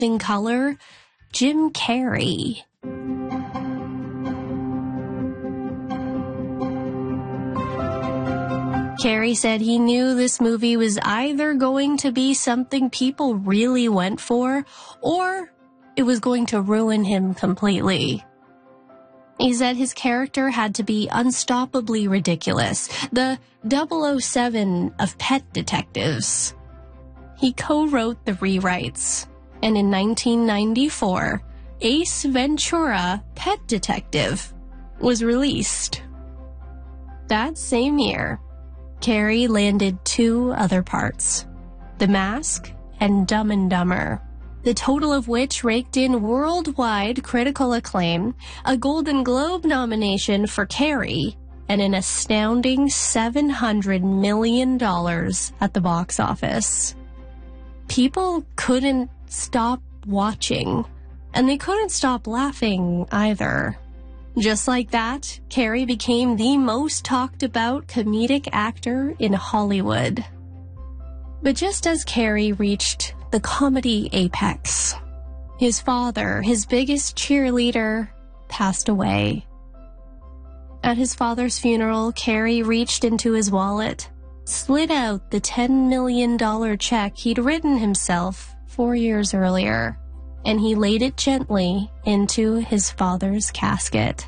in color, Jim Carrey. Carrey said he knew this movie was either going to be something people really went for, or it was going to ruin him completely. He said his character had to be unstoppably ridiculous, the 007 of pet detectives. He co-wrote the rewrites, and in 1994, Ace Ventura: Pet Detective was released. That same year, Carrey landed 2 other parts, The Mask and Dumb and Dumber, the total of which raked in worldwide critical acclaim, a Golden Globe nomination for Carrey, and an astounding $700 million at the box office. People couldn't stop watching, and they couldn't stop laughing either. Just like that, Carrey became the most talked about comedic actor in Hollywood. But just as Carrey reached the comedy apex, his father, his biggest cheerleader, passed away. At his father's funeral, Carrey reached into his wallet, slid out the $10 million check he'd written himself 4 years earlier, and he laid it gently into his father's casket.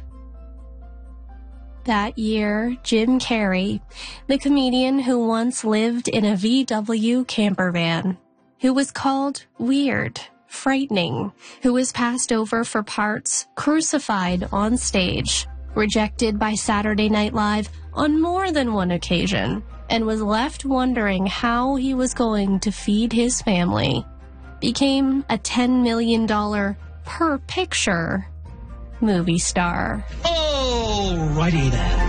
That year, Jim Carrey, the comedian who once lived in a VW camper van, who was called weird, frightening, who was passed over for parts, crucified on stage, rejected by Saturday Night Live on more than one occasion, and was left wondering how he was going to feed his family, became a $10 million per picture movie star. Alrighty then.